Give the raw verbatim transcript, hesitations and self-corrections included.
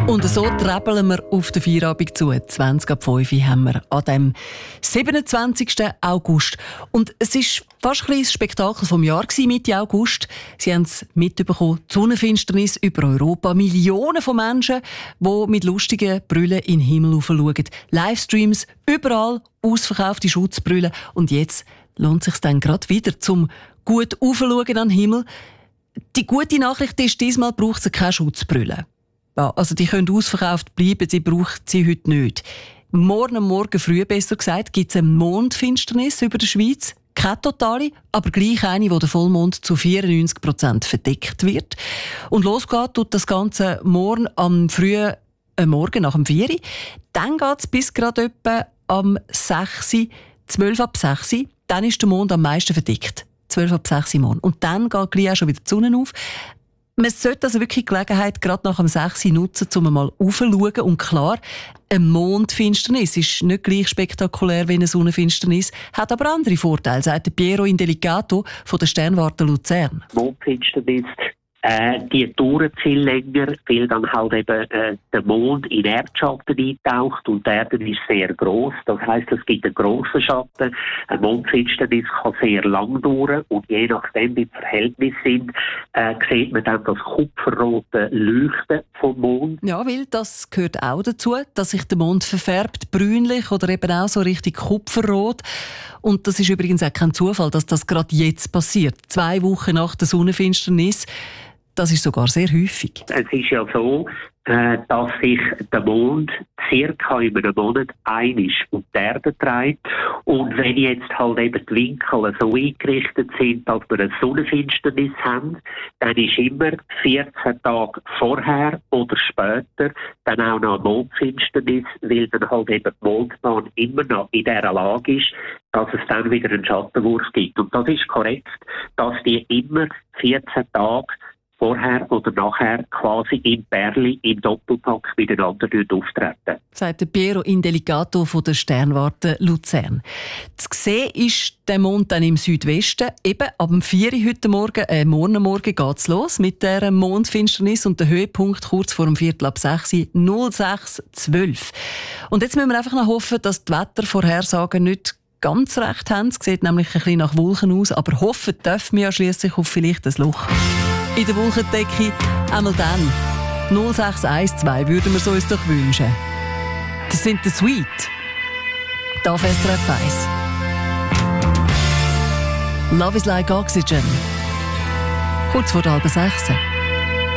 Und so trappeln wir auf den Feierabend zu. zwanzig ab fünf haben wir an dem siebenundzwanzigsten August. Und es war fast ein kleines Spektakel vom Jahr Mitte August. Sie haben es mitbekommen, die Sonnenfinsternis über Europa. Millionen von Menschen, die mit lustigen Brüllen in den Himmel schauen. Livestreams, überall ausverkaufte Schutzbrüllen. Und jetzt lohnt es sich dann gerade wieder zum gut aufschauen an den Himmel. Die gute Nachricht ist, diesmal braucht es keine Schutzbrille. Ja, also die können ausverkauft bleiben, sie braucht sie heute nicht. Morgen am Morgen früh, besser gesagt, gibt es eine Mondfinsternis über der Schweiz. Keine totale, aber gleich eine, wo der Vollmond zu vierundneunzig Prozent verdeckt wird. Und losgeht tut das Ganze morgen am frühen äh, Morgen nach dem vier Uhr. Dann geht es bis gerade etwa am sechs Uhr, zwölf ab sechs Uhr. Dann ist der Mond am meisten verdeckt. zwölf ab sechs Uhr morgen. Und dann geht gleich auch schon wieder die Sonne auf. Man sollte also wirklich die Gelegenheit gerade nach dem sechs Uhr nutzen, um mal raufzuschauen. Und klar, eine Mondfinsternis ist nicht gleich spektakulär wie eine Sonnenfinsternis, hat aber andere Vorteile, sagt Piero Indelicato von der Sternwarte Luzern. Mondfinsternis, äh, die dauert viel länger, weil dann halt eben äh, der Mond in Erdschatten eintaucht und die Erde ist sehr gross. Das heisst, es gibt einen grossen Schatten. Eine Mondfinsternis kann sehr lang dauern und je nachdem, wie die Verhältnisse sind, äh, sieht man dann das kupferrote Leuchten vom Mond. Ja, weil das gehört auch dazu, dass sich der Mond verfärbt, brünlich oder eben auch so richtig kupferrot. Und das ist übrigens auch kein Zufall, dass das gerade jetzt passiert. Zwei Wochen nach der Sonnenfinsternis. Das ist sogar sehr häufig. Es ist ja so, äh, dass sich der Mond circa in einem Monat einmal um die Erde dreht. Und wenn jetzt halt eben die Winkel so eingerichtet sind, dass wir eine Sonnenfinsternis haben, dann ist immer vierzehn Tage vorher oder später dann auch noch eine Mondfinsternis, weil dann halt eben die Mondbahn immer noch in dieser Lage ist, dass es dann wieder einen Schattenwurf gibt. Und das ist korrekt, dass die immer vierzehn Tage vorher oder nachher quasi im Pärli, im Doppelpack miteinander auftreten. Sagt der Piero Indelicato von der Sternwarte Luzern. Zu sehen ist der Mond dann im Südwesten. Eben ab dem vier Uhr heute Morgen, äh, morgen Morgen geht's los mit der Mondfinsternis und der Höhepunkt kurz vor dem Viertel ab sechs Uhr, null sechs zwölf. Und jetzt müssen wir einfach noch hoffen, dass die Wettervorhersagen nicht ganz recht haben. Es sieht nämlich ein bisschen nach Wolken aus, aber hoffen dürfen wir ja schliesslich auf vielleicht ein Loch in der Wolkendecke. Einmal dann. null sechs eins zwei würden wir es uns doch wünschen. Das sind die Sweet. Da auf S R F eins. Love is like oxygen. Kurz vor der halben sechs.